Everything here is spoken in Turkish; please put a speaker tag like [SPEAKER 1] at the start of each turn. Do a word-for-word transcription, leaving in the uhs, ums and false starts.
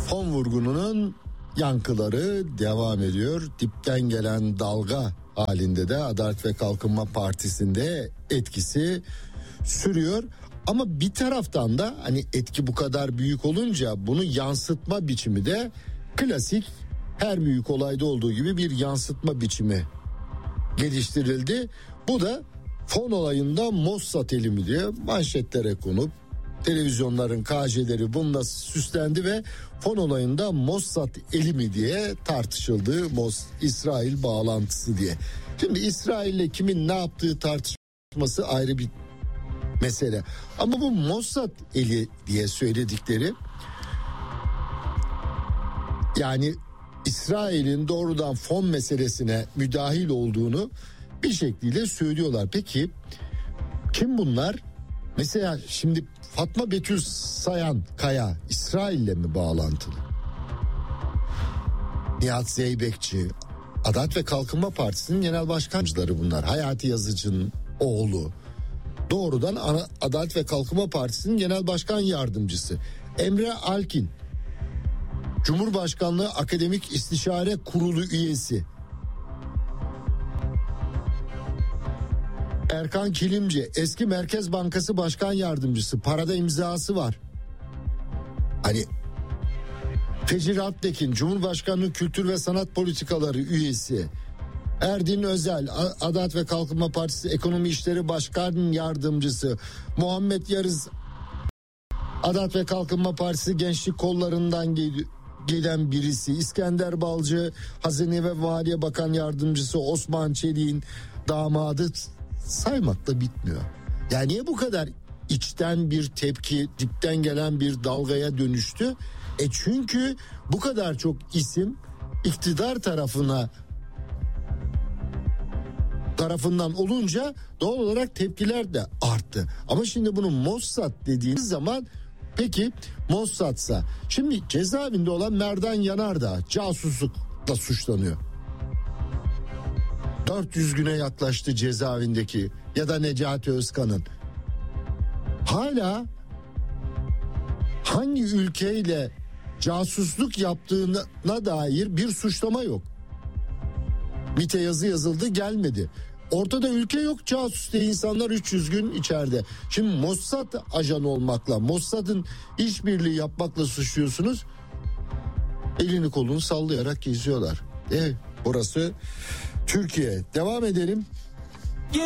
[SPEAKER 1] fon vurgununun yankıları devam ediyor. Dipten gelen dalga halinde de Adalet ve Kalkınma Partisi'nde etkisi sürüyor. Ama bir taraftan da hani etki bu kadar büyük olunca bunu yansıtma biçimi de klasik, her büyük olayda olduğu gibi bir yansıtma biçimi geliştirildi. Bu da fon olayında Mossad eli mi diye manşetlere konup televizyonların K J'leri bununla süslendi ve fon olayında Mossad eli mi diye tartışıldı. Mos İsrail bağlantısı diye. Şimdi İsrail'le kimin ne yaptığı tartışması ayrı bir mesele. Ama bu Mossad eli diye söyledikleri, yani İsrail'in doğrudan fon meselesine müdahil olduğunu bir şekilde söylüyorlar. Peki kim bunlar? Mesela şimdi Fatma Betül Sayan Kaya İsrail'le mi bağlantılı? Nihat Zeybekçi, Adalet ve Kalkınma Partisi'nin genel başkancıları bunlar. Hayati Yazıcı'nın oğlu. Doğrudan Adalet ve Kalkınma Partisi'nin genel başkan yardımcısı. Emre Alkin, Cumhurbaşkanlığı Akademik İstişare Kurulu üyesi. Erkan Kilimci, eski Merkez Bankası Başkan Yardımcısı, parada imzası var. Hani Fecir Alptekin, Cumhurbaşkanlığı Kültür ve Sanat Politikaları üyesi. Erdin Özel, Adalet ve Kalkınma Partisi Ekonomi İşleri Başkan Yardımcısı. Muhammed Yarız, Adalet ve Kalkınma Partisi Gençlik Kollarından geliyor. Gelen birisi. İskender Balcı, Hazine ve Maliye Bakan Yardımcısı. Osman Çelik'in damadı, saymakla bitmiyor. Yani niye bu kadar içten bir tepki, dipten gelen bir dalgaya dönüştü? E çünkü bu kadar çok isim iktidar tarafına tarafından olunca doğal olarak tepkiler de arttı. Ama şimdi bunu Mossad dediğiniz zaman, peki Mossad'sa, şimdi cezaevinde olan Merdan Yanardağ casuslukla suçlanıyor. dört yüz güne yaklaştı cezaevindeki, ya da Necati Özkan'ın. Hala hangi ülkeyle casusluk yaptığına dair bir suçlama yok. MİT'e yazı yazıldı, gelmedi. Ortada ülke yok, casus diye insanlar üç yüz gün içeride. Şimdi Mossad ajanı olmakla, Mossad'ın işbirliği yapmakla suçluyorsunuz. Elini kolunu sallayarak geziyorlar. Evet, burası Türkiye. Devam edelim.